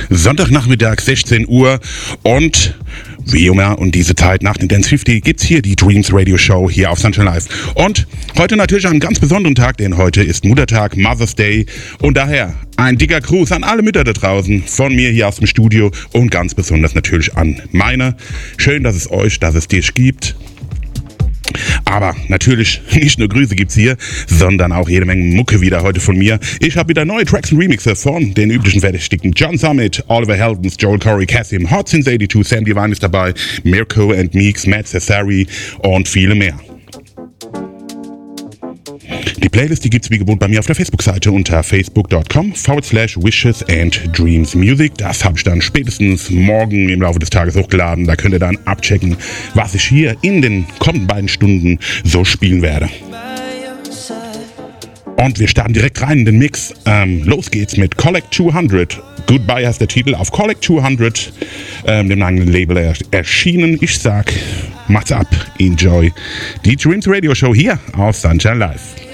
Sonntagnachmittag, 16 Uhr und wie immer und diese Zeit nach den Dance 50 gibt's hier die Dreams Radio Show hier auf Sunshine Live. Und heute natürlich einen ganz besonderen Tag, denn heute ist Muttertag, Mother's Day und daher ein dicker Gruß an alle Mütter da draußen von mir hier aus dem Studio und ganz besonders natürlich an meine. Schön, dass es dich gibt. Aber natürlich nicht nur Grüße gibt's hier, sondern auch jede Menge Mucke wieder heute von mir. Ich habe wieder neue Tracks und Remixe von den üblichen Verdächtigen. John Summit, Oliver Heldens, Joel Corey, Cassim, Hot Since 82, Sam Divine ist dabei, Mirko and Meeks, Matt Cesari und viele mehr. Die Playlist, die gibt's wie gewohnt bei mir auf der Facebook-Seite unter facebook.com/wishes&dreamsmusic. Das habe ich dann spätestens morgen im Laufe des Tages hochgeladen. Da könnt ihr dann abchecken, was ich hier in den kommenden beiden Stunden so spielen werde. Und wir starten direkt rein in den Mix. Los geht's mit Collect 200. Goodbye heißt der Titel, auf Collect 200, dem eigenen Label erschienen. Ich sag, macht's ab, enjoy die Dreams Radio Show hier auf Sunshine Live.